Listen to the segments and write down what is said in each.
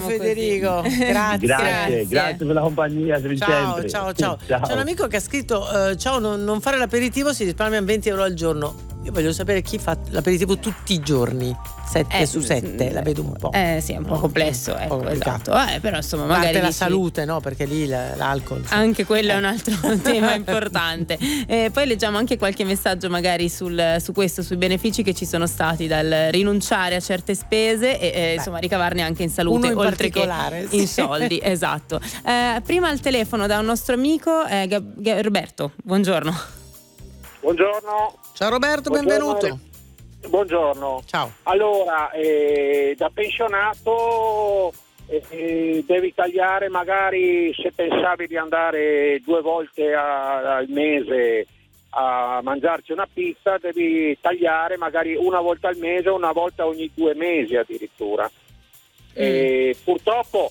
Federico. Grazie per la compagnia. Ciao. C'è un amico che ha scritto: ciao, non fare l'aperitivo, si risparmia 20 euro al giorno. Io voglio sapere chi fa l'aperitivo tutti i giorni, 7 su 7, la vedo un po'. Sì, è un po' complesso, esatto. Però insomma, magari la salute, no? Perché lì l'alcol. Anche quello è un altro tema importante. Poi leggiamo anche qualche messaggio magari su questo, sui benefici che ci sono stati dal rinunciare a certe spese e insomma ricavarne anche in salute, in oltre che in soldi. Esatto. Prima al telefono da un nostro amico, Roberto. Buongiorno. Buongiorno. Ciao Roberto, benvenuto. Buongiorno. Ciao. Allora, da pensionato devi tagliare, magari se pensavi di andare 2 volte al mese a mangiarci una pizza, devi tagliare magari una volta al mese o una volta ogni 2 mesi addirittura. Purtroppo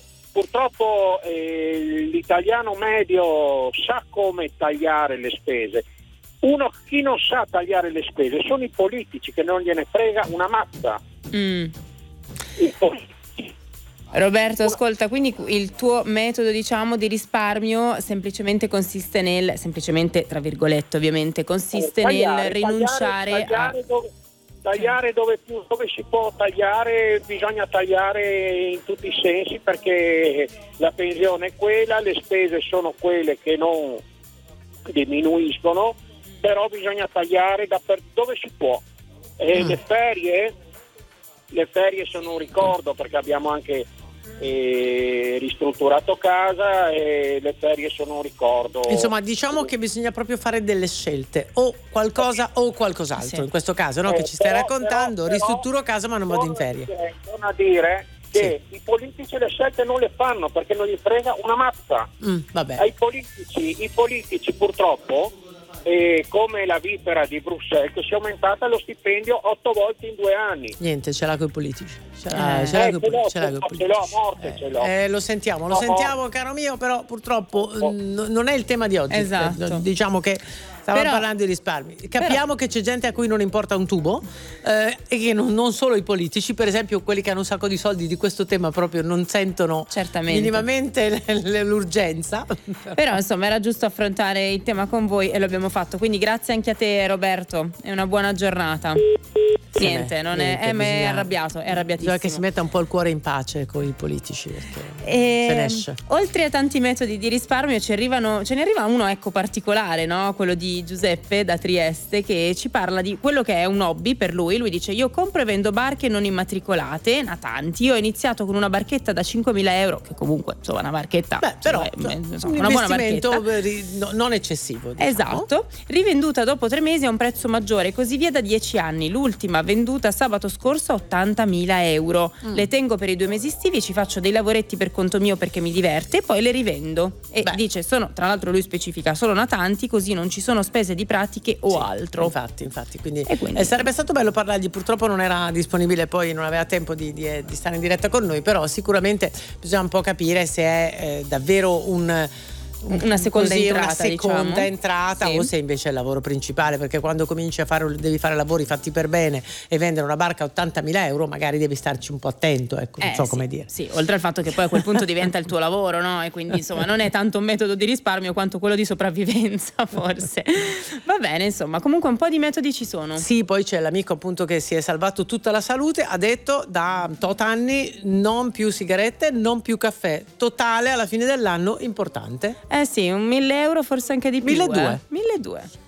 l'italiano medio sa come tagliare le spese. Chi non sa tagliare le spese sono i politici, che non gliene frega una mazza. Roberto, ascolta, quindi il tuo metodo, diciamo, di risparmio semplicemente consiste semplicemente tra virgolette ovviamente, consiste nel rinunciare tagliare dove si può tagliare, bisogna tagliare in tutti i sensi, perché la pensione è quella, le spese sono quelle che non diminuiscono, però bisogna tagliare dove si può. Le ferie sono un ricordo, perché abbiamo anche ristrutturato casa e le ferie sono un ricordo. Insomma, diciamo che bisogna proprio fare delle scelte, o qualcosa o qualcos'altro. Sì. In questo caso, no? Che ci stai raccontando, ristrutturo casa ma non vado in ferie. Non a dire che i politici le scelte non le fanno, perché non gli frega una mazza. Vabbè. I politici purtroppo, come la vipera di Bruxelles, che si è aumentata lo stipendio 8 volte in 2 anni. Niente, ce l'ha coi politici. Ce l'ho a morte, ce l'ho. Lo sentiamo, caro mio, però purtroppo non è il tema di oggi. Esatto. Diciamo che stavamo parlando di risparmi. Capiamo che c'è gente a cui non importa un tubo, e che non solo i politici, per esempio quelli che hanno un sacco di soldi, di questo tema proprio non sentono minimamente l'urgenza. Però insomma era giusto affrontare il tema con voi e lo abbiamo fatto, quindi grazie anche a te Roberto e una buona giornata. Niente, non è arrabbiatissimo. Bisogna che si metta un po' il cuore in pace con i politici, perché se ne esce. Oltre a tanti metodi di risparmio ce ne arriva uno particolare, no? Quello di Giuseppe da Trieste, che ci parla di quello che è un hobby per lui. Lui dice: io compro e vendo barche non immatricolate, natanti. Io ho iniziato con una barchetta da 5.000 euro, che comunque insomma una barchetta, però insomma, una buona barchetta, non eccessivo, diciamo. Esatto. Rivenduta dopo 3 mesi a un prezzo maggiore, così via da 10 anni. L'ultima venduta sabato scorso a 80.000 euro. Le tengo per i 2 mesi estivi, ci faccio dei lavoretti per conto mio perché mi diverte e poi le rivendo. E dice, sono, tra l'altro lui specifica, solo natanti, così non ci sono spese di pratiche o altro. Infatti quindi sarebbe stato bello parlargli, purtroppo non era disponibile, poi non aveva tempo di stare in diretta con noi, però sicuramente bisogna un po' capire se è davvero una seconda entrata sì. O se invece è il lavoro principale, perché quando cominci devi fare lavori fatti per bene e vendere una barca a 80.000 euro, magari devi starci un po' attento, ecco, non so come dire. Sì, oltre al fatto che poi a quel punto diventa il tuo lavoro, no? E quindi insomma non è tanto un metodo di risparmio quanto quello di sopravvivenza, forse. Va bene, insomma, comunque un po' di metodi ci sono. Sì, poi c'è l'amico appunto che si è salvato tutta la salute, ha detto da tot anni non più sigarette, non più caffè, totale alla fine dell'anno importante. Sì, 1.000 euro, forse anche di più. 1.200. 1.200.